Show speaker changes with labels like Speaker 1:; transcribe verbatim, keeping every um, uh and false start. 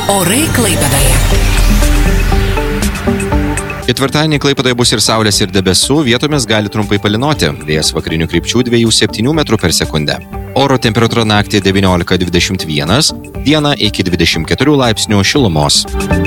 Speaker 1: Orai Klaipėdoje.
Speaker 2: Ketvirtadienį Klaipėdoje bus ir saulės, ir debesų, vietomis gali trumpai palynoti. Vėjas vakarinių krypčių dviejų septynių metrų per sekundę. Oro temperatūra naktį devyniolika dvidešimt vienas, dieną iki dvidešimt keturių laipsnių šilumos.